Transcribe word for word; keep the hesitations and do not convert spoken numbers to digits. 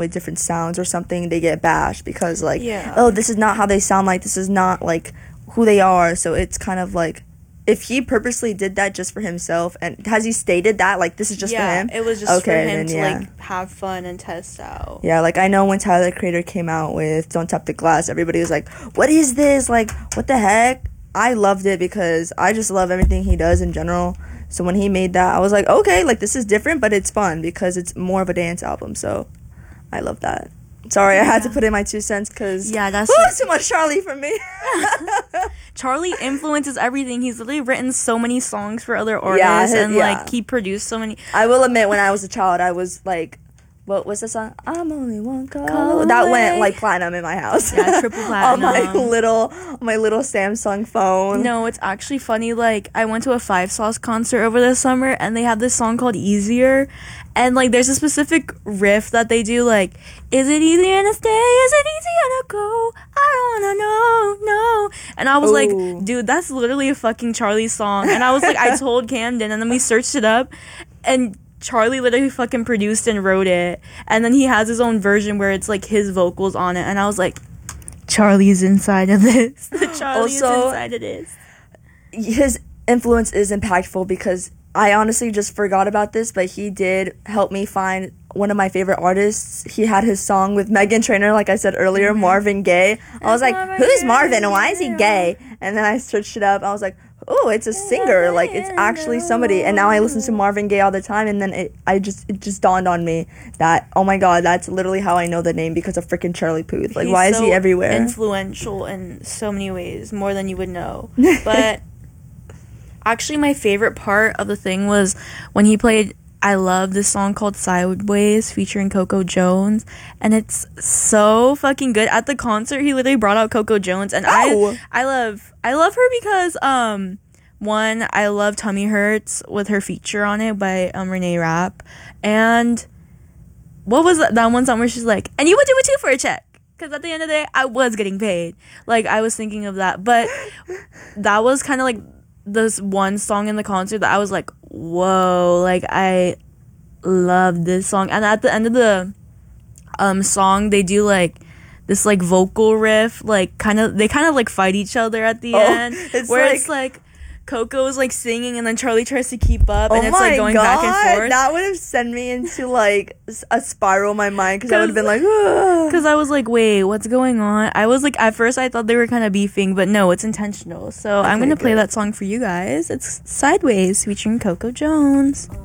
with different sounds or something, they get bashed because like, yeah. oh, this is not how they sound like, this is not like who they are. So it's kind of like, if he purposely did that just for himself, and has he stated that like this is just yeah, for him? It was just okay, for him then, to yeah. like have fun and test out. Yeah, like I know when Tyler the Creator came out with Don't Tap the Glass, everybody was like, what is this? Like, what the heck? I loved it because I just love everything he does in general. So when he made that, I was like, okay, like this is different, but it's fun because it's more of a dance album. So I love that. Sorry, yeah. I had to put in my two cents because yeah, that's ooh, too much Charlie for me. Charlie influences everything. He's literally written so many songs for other artists, yeah, his, and yeah. like he produced so many. I will admit, when I was a child, I was like, what was the song? I'm only one call. Call that away. went like platinum in my house. Yeah, triple platinum. on my little, my little Samsung phone. No, it's actually funny. Like I went to a Five Sauce concert over the summer, and they have this song called "Easier," and like there's a specific riff that they do. Like, is it easier to stay? Is it easier to go? I don't wanna know, no. And I was Ooh. like, dude, that's literally a fucking Charlie song. And I was like, I told Camden, and then we searched it up, and Charlie literally fucking produced and wrote it, and then he has his own version where it's like his vocals on it, and I was like, Charlie's inside of this. Charlie's Also, inside of this. His influence is impactful because I honestly just forgot about this, but he did help me find one of my favorite artists. He had his song with Meghan Trainor, like I said earlier, mm-hmm. Marvin Gaye. I was like, Marvin who's Gaye, Marvin and why is he gay? And then I searched it up. I was like, oh, it's a singer, like it's actually somebody. And now I listen to Marvin Gaye all the time, and then it I just it just dawned on me that, oh my god, that's literally how I know the name, because of freaking Charlie Puth. Like, He's why is so he everywhere? Influential in so many ways, more than you would know. But actually my favorite part of the thing was when he played I love this song called Sideways featuring Coco Jones, and it's so fucking good. At the concert, he literally brought out Coco Jones, and oh. I I love I love her because um one, I love Tummy Hurts with her feature on it by um Renee Rapp, and what was that, that one song where she's like, and you would do it too for a check, because at the end of the day I was getting paid. Like, I was thinking of that, but that was kind of like this one song in the concert that I was like, whoa, like I love this song. And at the end of the um song, they do like this like vocal riff, like kind of they kind of like fight each other at the oh, end, it's where like, it's like Coco is like singing and then Charlie tries to keep up, and oh it's like going God, back and forth. That would have sent me into like a spiral in my mind, because I would have been like, because I was like, wait, what's going on? I was like, at first I thought they were kind of beefing, but no, it's intentional. So okay, I'm gonna play good. that song for you guys. It's Sideways featuring Coco Jones.